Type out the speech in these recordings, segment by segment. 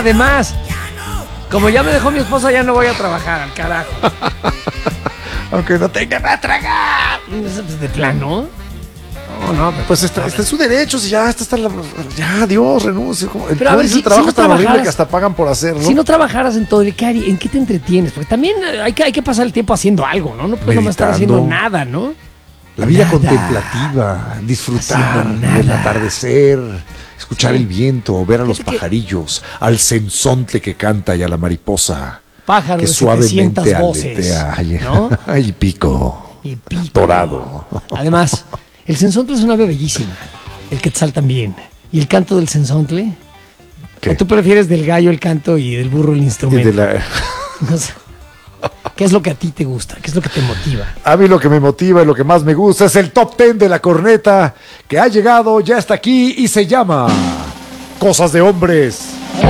además, como ya me dejó mi esposa, ya no voy a trabajar, al carajo. Aunque no tenga nada a tragar. De plano. No, pues está en su derecho, si ya está ya, Dios, renuncio. Pero a ver, si trabajo es tan horrible que hasta pagan por hacer, ¿no? Si no trabajaras en todo, ¿en qué te entretienes? Porque también hay que pasar el tiempo haciendo algo, ¿no? No puedes nomás estar haciendo nada, ¿no? La vida contemplativa, disfrutar del atardecer, escuchar el viento, ver a los pajarillos, al censontle que canta y a la mariposa pájaro que de suavemente voces, aletea, ¿no? Y pico dorado. Además, el censontle es una ave bellísima. El quetzal también. ¿Y el canto del censontle? ¿O tú prefieres del gallo el canto y del burro el instrumento? No sé. ¿Qué es lo que a ti te gusta? ¿Qué es lo que te motiva? A mí lo que me motiva y lo que más me gusta es el Top 10 de la corneta que ha llegado, ya está aquí y se llama Cosas de Hombres.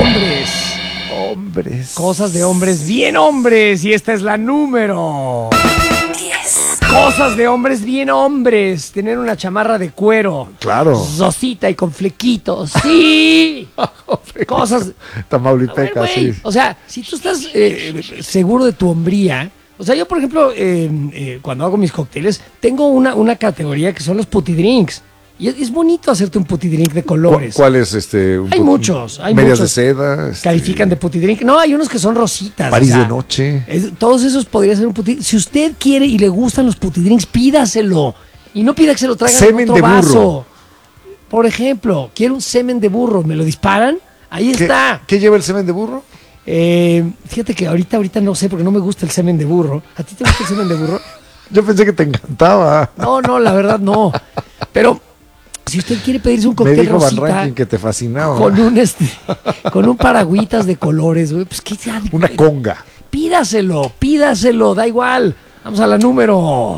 Hombres. Cosas de hombres, bien hombres. Y esta es la número 10. Cosas de hombres, bien hombres. Tener una chamarra de cuero. Claro. Rosita y con flequitos. ¡Sí! Cosas. Tamaulipeca, sí. O sea, si tú estás seguro de tu hombría. O sea, yo, por ejemplo, cuando hago mis cócteles, tengo una categoría que son los putty drinks. Y es bonito hacerte un putty drink de colores. ¿Cuál es Hay muchos. Medias de seda. Califican de putty drink. No, hay unos que son rositas. París de noche. Todos esos podrían ser un putty drink. Si usted quiere y le gustan los putty drinks, pídaselo. Y no pida que se lo traigan en otro vaso. Burro. Por ejemplo, quiero un semen de burro. ¿Me lo disparan? Ahí está. ¿Qué lleva el semen de burro? Fíjate que ahorita no sé porque no me gusta el semen de burro. ¿A ti te gusta el semen de burro? Yo pensé que te encantaba. No, la verdad no. Pero si usted quiere pedirse un cóctel rosita, me dijo Van Rankin que te fascinaba. Con un paragüitas de colores, güey, pues qué sea. Una conga. Pídaselo, da igual. Vamos a la número